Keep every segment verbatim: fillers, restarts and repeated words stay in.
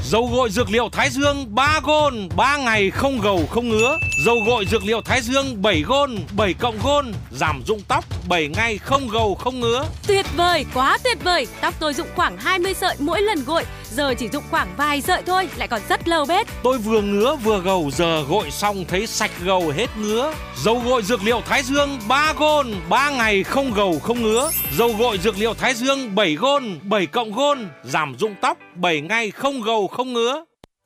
Dầu gội dược liệu Thái Dương ba gôn, ba ngày không gầu không ngứa. Dầu gội dược liệu Thái Dương bảy gôn, bảy cộng gôn, giảm rụng tóc bảy ngày không gầu không ngứa. Tuyệt vời, quá tuyệt vời. Tóc tôi rụng khoảng hai mươi sợi mỗi lần gội, giờ chỉ rụng khoảng vài sợi thôi, lại còn rất lâu bết. Tôi vừa ngứa vừa gầu, giờ gội xong thấy sạch gầu hết ngứa. Dầu gội dược liệu Thái Dương ba gôn, ba ngày không gầu không ngứa. Dầu gội dược liệu Thái Dương bảy gôn, bảy cộng gôn, giảm rụng tóc bảy ngày không gầu không ngứa.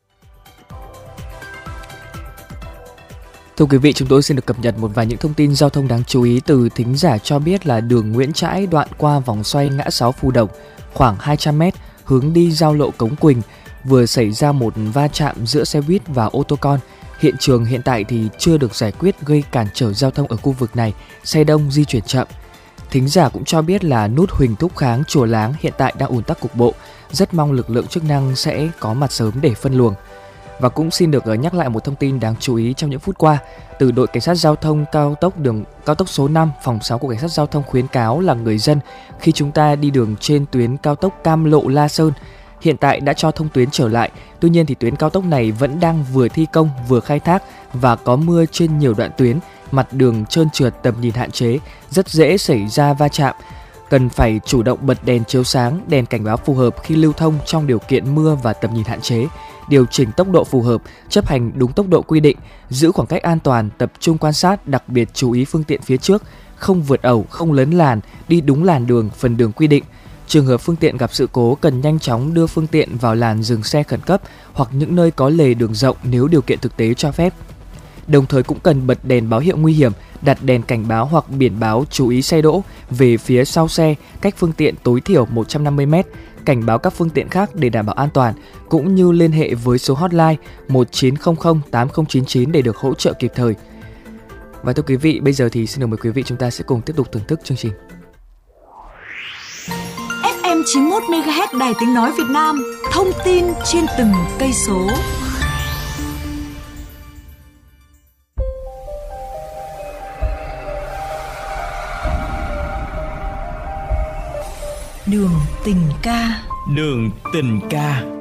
Thưa quý vị, chúng tôi xin được cập nhật một vài những thông tin giao thông đáng chú ý từ thính giả cho biết là đường Nguyễn Trãi đoạn qua vòng xoay ngã sáu Phù Đồng khoảng hai trăm mét hướng đi giao lộ Cống Quỳnh vừa xảy ra một va chạm giữa xe buýt và ô tô con. Hiện trường hiện tại thì chưa được giải quyết, gây cản trở giao thông ở khu vực này, xe đông di chuyển chậm. Thính giả cũng cho biết là nút Huỳnh Thúc Kháng Chùa Láng hiện tại đang ùn tắc cục bộ, rất mong lực lượng chức năng sẽ có mặt sớm để phân luồng. Và cũng xin được nhắc lại một thông tin đáng chú ý trong những phút qua từ đội cảnh sát giao thông cao tốc đường cao tốc số năm, phòng sáu của cảnh sát giao thông khuyến cáo là người dân khi chúng ta đi đường trên tuyến cao tốc Cam Lộ La Sơn hiện tại đã cho thông tuyến trở lại. Tuy nhiên thì tuyến cao tốc này vẫn đang vừa thi công vừa khai thác và có mưa trên nhiều đoạn tuyến, mặt đường trơn trượt, tầm nhìn hạn chế, rất dễ xảy ra va chạm. Cần phải chủ động bật đèn chiếu sáng, đèn cảnh báo phù hợp khi lưu thông trong điều kiện mưa và tầm nhìn hạn chế, điều chỉnh tốc độ phù hợp, chấp hành đúng tốc độ quy định, giữ khoảng cách an toàn, tập trung quan sát, đặc biệt chú ý phương tiện phía trước, không vượt ẩu, không lấn làn, đi đúng làn đường, phần đường quy định. Trường hợp phương tiện gặp sự cố cần nhanh chóng đưa phương tiện vào làn dừng xe khẩn cấp hoặc những nơi có lề đường rộng nếu điều kiện thực tế cho phép. Đồng thời cũng cần bật đèn báo hiệu nguy hiểm, đặt đèn cảnh báo hoặc biển báo chú ý xe đỗ về phía sau xe, cách phương tiện tối thiểu một trăm năm mươi mét, cảnh báo các phương tiện khác để đảm bảo an toàn, cũng như liên hệ với số hotline một chín không không tám không chín chín để được hỗ trợ kịp thời. Và thưa quý vị, bây giờ thì xin được mời quý vị chúng ta sẽ cùng tiếp tục thưởng thức chương trình. ép em chín mươi mốt mê ga héc Đài Tiếng Nói Việt Nam, thông tin trên từng cây số. Đường tình ca. Đường tình ca.